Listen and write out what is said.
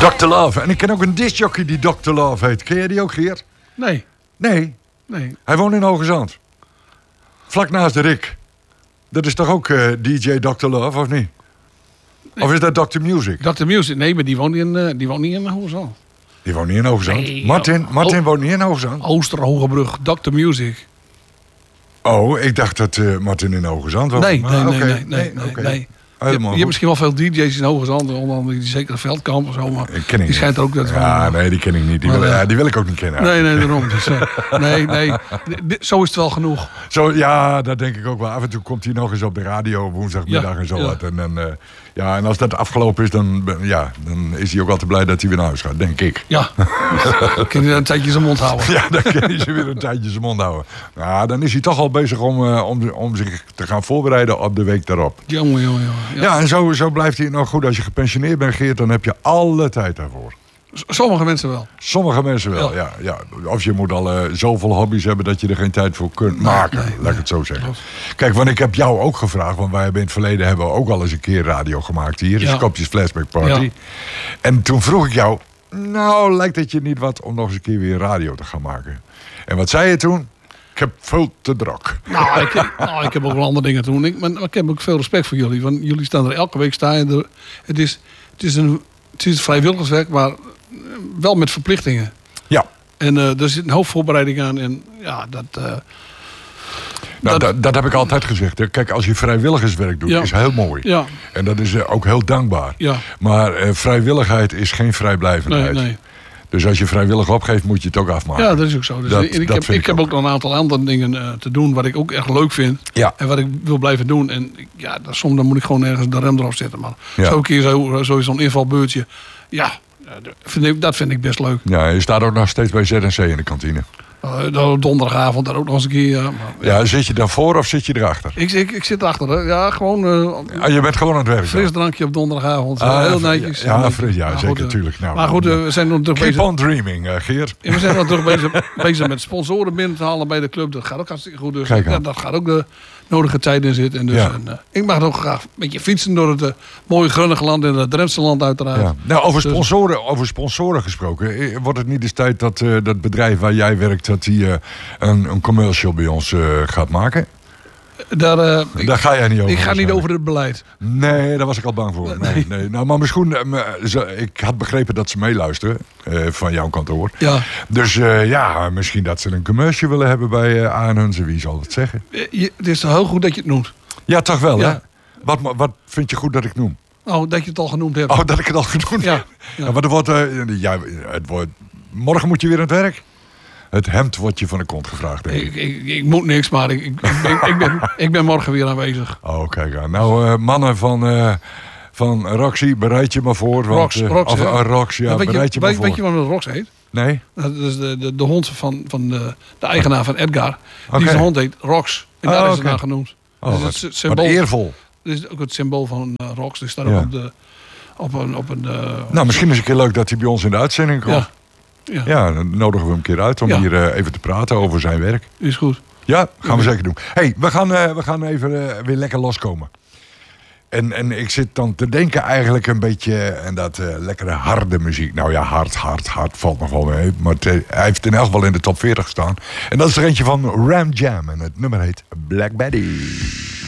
Dr. Love. En ik ken ook een discjockey die Dr. Love heet. Ken jij die ook, Geert? Nee. Nee. Hij woont in Hoge Zand. Vlak naast de Rick. Dat is toch ook DJ Dr. Love, of niet? Nee. Of is dat Dr. Music? Dr. Music, nee, maar die woont niet in Hoge Zand. Die woont niet in Hoge Zand? Nee, Martin woont niet in Hoge Zand? Oosterhogebrug, Dr. Music. Oh, ik dacht dat Martin in Hoge Zand was. Nee. Je hebt misschien wel veel DJ's in Hoge Zand, onder andere die zeker Veldkamp of zo, maar die schijnt ook dat. Nee, die ken ik niet. Die wil ik ook niet kennen. Nee, daarom. Dus, zo is het wel genoeg. Zo, ja, dat denk ik ook wel. Af en toe komt hij nog eens op de radio woensdagmiddag en zo wat. En als dat afgelopen is, dan is hij ook altijd blij dat hij weer naar huis gaat, denk ik. Ja, dan kan hij een tijdje zijn mond houden. Ja, dan kan hij weer een tijdje zijn mond houden. Nou, dan is hij toch al bezig om zich te gaan voorbereiden op de week daarop. Jongen. Ja, en zo blijft hij nog goed. Als je gepensioneerd bent, Geert, dan heb je alle tijd daarvoor. Sommige mensen wel. Sommige mensen wel, ja. Of je moet al zoveel hobby's hebben dat je er geen tijd voor kunt maken. Laat ik het zo zeggen. Kijk, want ik heb jou ook gevraagd, want wij hebben in het verleden hebben we ook al eens een keer radio gemaakt hier. Ja. Skopjes Flashback Party. Ja. En toen vroeg ik jou, nou lijkt het je niet wat om nog eens een keer weer radio te gaan maken. En wat zei je toen? Ik heb veel te druk. Ik heb ook wel andere dingen te doen. Maar ik heb ook veel respect voor jullie. Want jullie staan er elke week staan. Het is vrijwilligerswerk, maar wel met verplichtingen. Ja. En er zit een hoop voorbereiding aan. En ja, dat heb ik altijd gezegd. Hè. Kijk, als je vrijwilligerswerk doet, is heel mooi. Ja. En dat is ook heel dankbaar. Ja. Maar vrijwilligheid is geen vrijblijvendheid. Nee. Dus als je vrijwillig opgeeft, moet je het ook afmaken. Ja, dat is ook zo. Dus ik heb ook nog een aantal andere dingen te doen wat ik ook echt leuk vind. Ja. En wat ik wil blijven doen. En soms dan moet ik gewoon ergens de rem erop zetten. Maar zo een keer zo zo'n invalbeurtje. Ja, dat vind ik best leuk. Ja, je staat ook nog steeds bij ZNC in de kantine. Donderdagavond daar ook nog eens een keer. Ja, zit je dan voor of zit je erachter? Ik zit erachter. Hè. Ja, gewoon. Je bent gewoon aan het werk. Fris drankje op donderdagavond. Heel netjes. Ja, zeker, natuurlijk. Nou, maar goed, we zijn nog terug bezig. Keep on dreaming, Geert. We zijn nog terug bezig met sponsoren binnen te halen bij de club. Dat gaat ook hartstikke goed. Dus dat gaat ook de nodige tijd in zitten. En dus, ik mag ook graag een beetje fietsen door het mooie grunnige land en het Drentse land uiteraard. Ja. Nou, over sponsoren gesproken. Wordt het niet eens tijd dat dat bedrijf waar jij werkt, dat die een commercial bij ons gaat maken? Daar ga jij niet over. Ik ga niet over het beleid. Nee, daar was ik al bang voor. Nee. Nou, maar misschien, ik had begrepen dat ze meeluisteren van jouw kantoor. Ja. Dus misschien dat ze een commercial willen hebben bij Aanhunze. Wie zal het zeggen? Het is toch heel goed dat je het noemt. Ja, toch wel, hè? Wat vind je goed dat ik noem? Oh, dat je het al genoemd hebt. Oh, dat ik het al genoemd heb. Ja. Maar het wordt, morgen moet je weer aan het werk. Het hemd wordt je van de kont gevraagd, denk ik. Ik moet niks, maar ik ben morgen weer aanwezig. Oh, kijk aan. Nou, mannen van Roxy, bereid je maar voor. Want, Rox, ja, bereid je maar voor. Weet je wat een Rox heet? Nee. Dat is de hond van de eigenaar van Edgar. Die zijn hond heet Rox. En daar is het naar genoemd. Oh, dus het symbool, wat eervol. Dit is ook het symbool van Rox. Dus staat ook op een nou, misschien is het een keer leuk dat hij bij ons in de uitzending komt. Ja, dan nodigen we hem een keer uit om hier even te praten over zijn werk. Is goed. Ja, gaan we zeker doen. Hey, we gaan even weer lekker loskomen. En ik zit dan te denken eigenlijk een beetje aan dat lekkere harde muziek. Nou ja, hard valt nog wel mee. Maar hij heeft in elk geval in de top 40 gestaan. En dat is er eentje van Ram Jam. En het nummer heet Black Betty.